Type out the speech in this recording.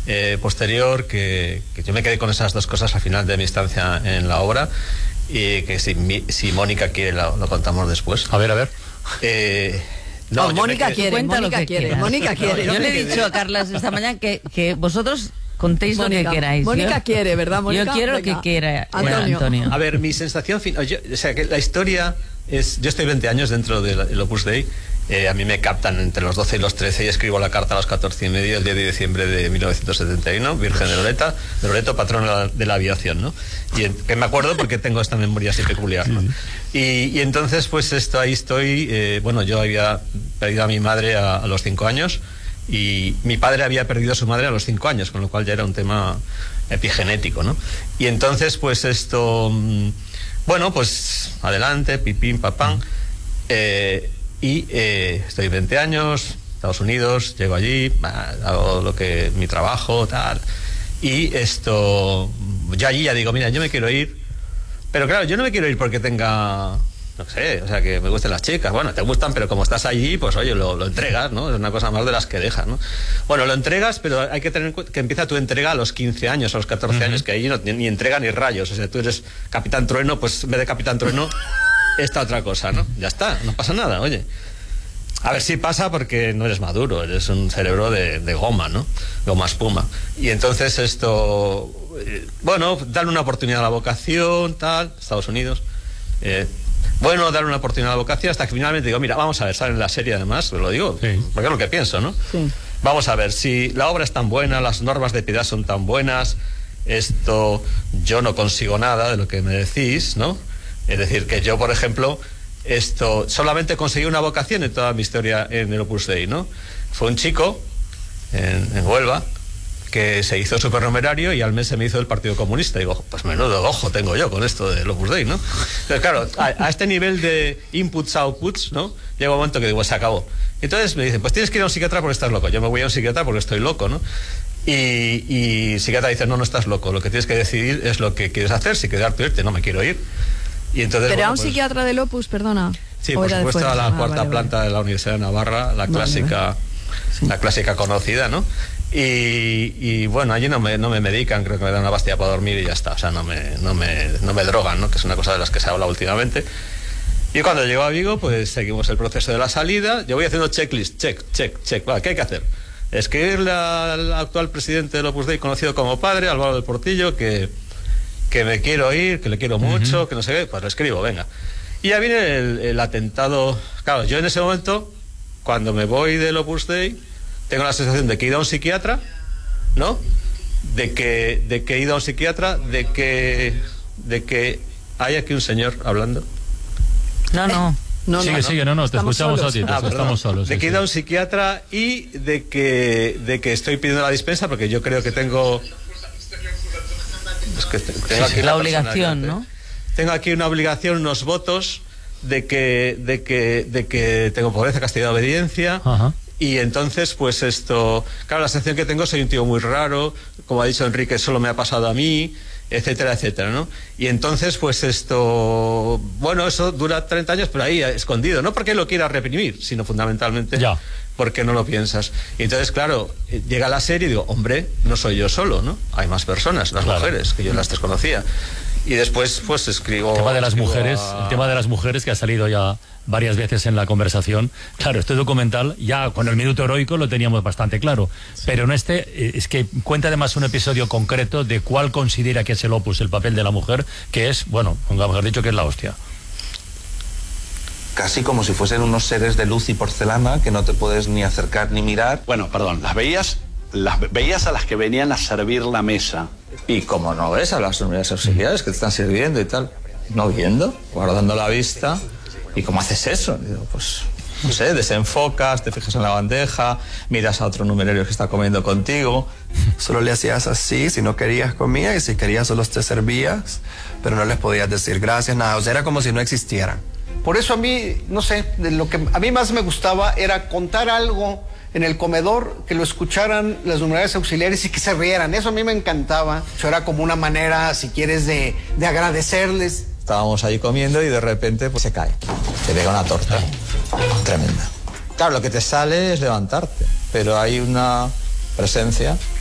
posterior, que yo me quedé con esas dos cosas al final de mi estancia en la obra, y que si Mónica quiere lo contamos después. A ver. No, Mónica quiere. Yo le he dicho a Carlas esta mañana que vosotros contéis lo que queráis. Mónica quiere, ¿verdad, Mónica? Yo quiero lo que quiera Antonio. A ver, mi sensación final, o sea, que la historia es... Yo estoy 20 años dentro del Opus Dei. A mí me captan entre los 12 y los 13 y escribo la carta a los 14 y medio, el 10 de diciembre de 1971, Virgen de Loreto, patrona de la aviación, ¿no? Y que me acuerdo porque tengo esta memoria así peculiar, ¿no? Y entonces, pues ahí estoy. Bueno, yo había perdido a mi madre a los 5 años, y mi padre había perdido a su madre a los 5 años, con lo cual ya era un tema epigenético, ¿no? Y entonces, pues bueno, pues adelante, pipín, papán. Estoy 20 años, Estados Unidos, llego allí, hago mi trabajo, tal. Y yo allí ya digo, mira, yo me quiero ir. Pero claro, yo no me quiero ir porque tenga, no sé, o sea, que me gusten las chicas. Bueno, te gustan, pero como estás allí, pues oye, lo entregas, ¿no? Es una cosa más de las que dejas, ¿no? Bueno, lo entregas, pero hay que tener en cuenta que empieza tu entrega a los 15 años, a los 14 años, que ahí ni entrega ni rayos. O sea, tú eres Capitán Trueno, pues en vez de Capitán Trueno... esta otra cosa, ¿no? Ya está, no pasa nada, oye. A ver si pasa porque no eres maduro, eres un cerebro de goma, ¿no? Goma espuma. Y entonces bueno, darle una oportunidad a la vocación, tal, Estados Unidos. Bueno, darle una oportunidad a la vocación hasta que finalmente digo, mira, vamos a ver, sale en la serie además, lo digo, porque es lo que pienso, ¿no? Sí. Vamos a ver, si la obra es tan buena, las normas de piedad son tan buenas, yo no consigo nada de lo que me decís, ¿no? Es decir, que yo, por ejemplo, solamente conseguí una vocación en toda mi historia en el Opus Dei, ¿no? Fue un chico en Huelva que se hizo supernumerario y al mes se me hizo el Partido Comunista. Digo, pues menudo ojo tengo yo con esto del Opus Dei, ¿no? Entonces, claro, a este nivel de inputs, outputs, ¿no? Llega un momento que digo, se acabó. Entonces me dicen, pues tienes que ir a un psiquiatra porque estás loco. Yo me voy a un psiquiatra porque estoy loco, ¿no? Y el psiquiatra dice, no estás loco. Lo que tienes que decidir es lo que quieres hacer, si quedarte o irte. No me quiero ir. Y entonces, ¿pero era un psiquiatra del Opus, perdona? Sí, por supuesto, a la cuarta planta de la Universidad de Navarra, la clásica conocida, ¿no? Y bueno, allí no me medican, creo que me dan una pastilla para dormir y ya está. O sea, no me drogan, ¿no? Que es una cosa de las que se habla últimamente. Y cuando llego a Vigo, pues seguimos el proceso de la salida. Yo voy haciendo checklist, check. Vale, ¿qué hay que hacer? Escribirle al actual presidente del Opus Dei, conocido como padre, Álvaro del Portillo, que me quiero ir, que le quiero mucho, que no sé qué, pues lo escribo, venga. Y ya viene el atentado. Claro, yo en ese momento, cuando me voy del Opus Dei, tengo la sensación de que he ido a un psiquiatra, ¿no? De que he ido a un psiquiatra, de que hay aquí un señor hablando. No, te escuchamos a ti, estamos solos. De que he ido a un psiquiatra y de que estoy pidiendo la dispensa porque yo creo que tengo... tengo aquí la obligación, ¿no? Tengo aquí una obligación, unos votos de que tengo pobreza, castidad, obediencia. Ajá. Y entonces, pues claro, la sensación que tengo, soy un tío muy raro, como ha dicho Enrique, solo me ha pasado a mí, etcétera, etcétera, ¿no? Y entonces, pues bueno, eso dura 30 años, pero ahí escondido, no porque lo quiera reprimir, sino fundamentalmente porque no lo piensas. Y entonces, claro, llega la serie y digo, hombre, no soy yo solo, ¿no? Hay más personas, las mujeres, que yo las desconocía. Y después, pues escribo... El tema de las mujeres que ha salido ya varias veces en la conversación. Claro, este documental, ya con el minuto heroico lo teníamos bastante claro. Sí. Pero en es que cuenta además un episodio concreto de cuál considera que es el opus, el papel de la mujer, que es, bueno, nunca mejor dicho, que es la hostia. Casi como si fuesen unos seres de luz y porcelana que no te puedes ni acercar ni mirar. Bueno, perdón, las veías a las que venían a servir la mesa. Y como no ves a las unidades auxiliares que te están sirviendo y tal, no viendo, guardando la vista. ¿Y cómo haces eso? Digo, pues, no sé, desenfocas, te fijas en la bandeja, miras a otro numerario que está comiendo contigo. Solo le hacías así, si no querías comía y si querías solo te servías, pero no les podías decir gracias, nada, o sea, era como si no existieran. Por eso a mí, no sé, de lo que a mí más me gustaba era contar algo en el comedor, que lo escucharan las unidades auxiliares y que se rieran. Eso a mí me encantaba. Eso era como una manera, si quieres, de agradecerles. Estábamos ahí comiendo y de repente pues se cae, te pega una torta tremenda. Claro, lo que te sale es levantarte, pero hay una presencia